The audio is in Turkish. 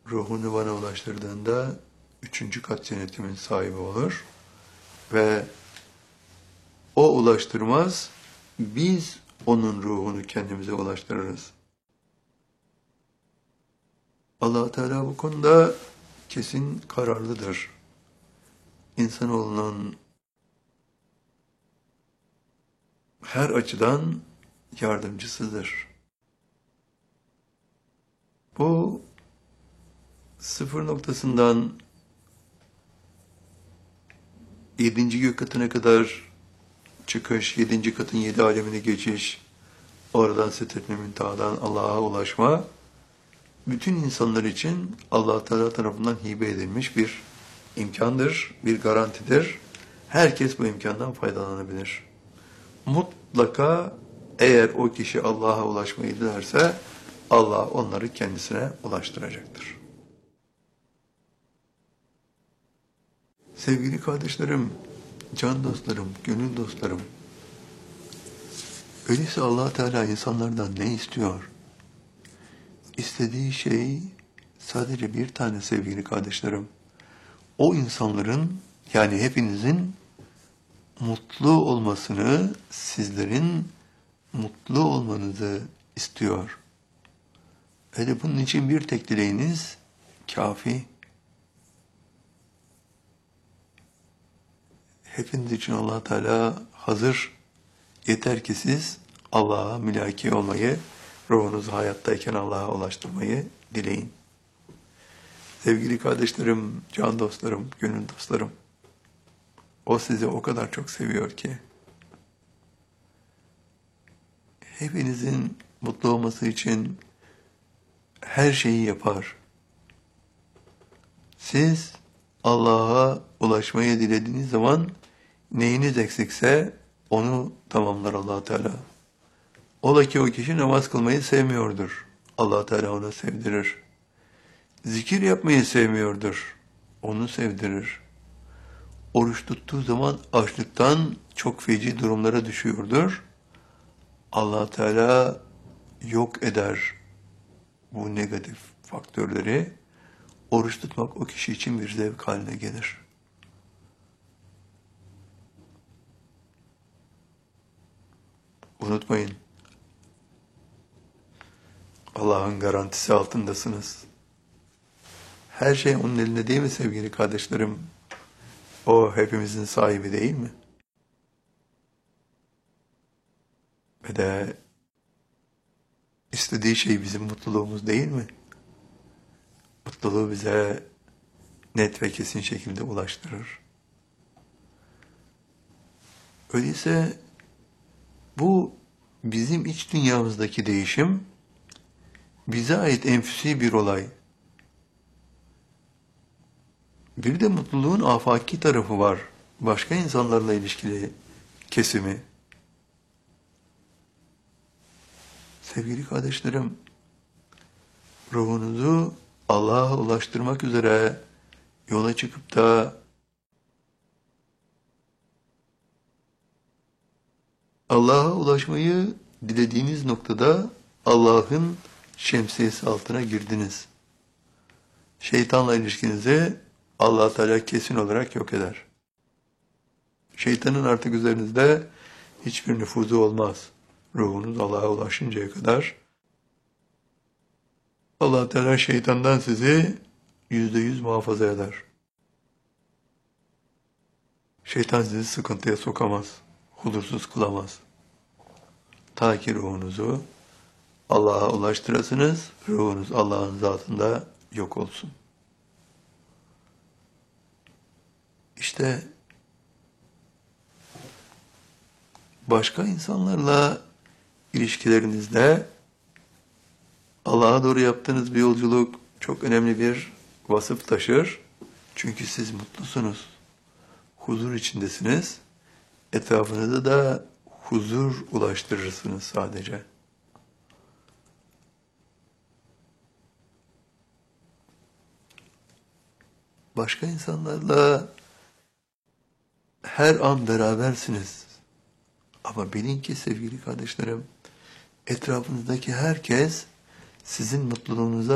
ruhunu bana ulaştırdığında 3. kat yönetimin sahibi olur ve o ulaştırmaz, biz onun ruhunu kendimize ulaştırırız. Allah Teala bu konuda kesin kararlıdır. İnsanoğlunun her açıdan yardımcısıdır. Bu sıfır noktasından 7. gök katına kadar çıkış, 7. katın 7 alemine geçiş, oradan Sidret-i Münteha'dan Allah'a ulaşma, bütün insanlar için Allah Teala tarafından hibe edilmiş bir imkandır, bir garantidir. Herkes bu imkandan faydalanabilir. Mutlaka eğer o kişi Allah'a ulaşmayı dilerse, Allah onları kendisine ulaştıracaktır. Sevgili kardeşlerim, can dostlarım, gönül dostlarım, öyleyse Allah Teala insanlardan ne istiyor? İstediği şey sadece bir tane sevgili kardeşlerim. O insanların, yani hepinizin mutlu olmasını, sizlerin mutlu olmanızı istiyor. Öyle bunun için bir tek dileğiniz kafi. Hepiniz için Allah Teala hazır. Yeter ki siz Allah'a mülaki olmayı, ruhunuzu hayattayken Allah'a ulaştırmayı dileyin. Sevgili kardeşlerim, can dostlarım, gönül dostlarım, o sizi o kadar çok seviyor ki, hepinizin mutlu olması için her şeyi yapar. Siz Allah'a ulaşmayı dilediğiniz zaman neyiniz eksikse onu tamamlar Allah Teala. Ola ki o kişi namaz kılmayı sevmiyordur. Allah Teala onu sevdirir. Zikir yapmayı sevmiyordur. Onu sevdirir. Oruç tuttuğu zaman açlıktan çok feci durumlara düşüyordur. Allah Teala yok eder bu negatif faktörleri. Oruç tutmak o kişi için bir zevk haline gelir. Unutmayın, Allah'ın garantisi altındasınız. Her şey onun elinde değil mi sevgili kardeşlerim? O hepimizin sahibi değil mi? Ve de istediği şey bizim mutluluğumuz değil mi? Mutluluğu bize net ve kesin şekilde ulaştırır. Öyleyse bu bizim iç dünyamızdaki değişim bize ait enfüsi bir olay. Bir de mutluluğun afaki tarafı var. Başka insanlarla ilişkili kesimi. Sevgili kardeşlerim, ruhunuzu Allah'a ulaştırmak üzere yola çıkıp da Allah'a ulaşmayı dilediğiniz noktada Allah'ın şemsiyesi altına girdiniz. Şeytanla ilişkinizi Allah Teala kesin olarak yok eder. Şeytanın artık üzerinizde hiçbir nüfuzu olmaz. Ruhunuz Allah'a ulaşıncaya kadar Allah Teala şeytandan sizi %100 muhafaza eder. Şeytan sizi sıkıntıya sokamaz, huzursuz kılamaz. Ta ki ruhunuzu Allah'a ulaştırasınız, ruhunuz Allah'ın zatında yok olsun. İşte başka insanlarla ilişkilerinizde Allah'a doğru yaptığınız bir yolculuk çok önemli bir vasıf taşır. Çünkü siz mutlusunuz, huzur içindesiniz, etrafınıza da huzur ulaştırırsınız sadece. Başka insanlarla her an berabersiniz. Ama bilin ki sevgili kardeşlerim, etrafınızdaki herkes sizin mutluluğunuza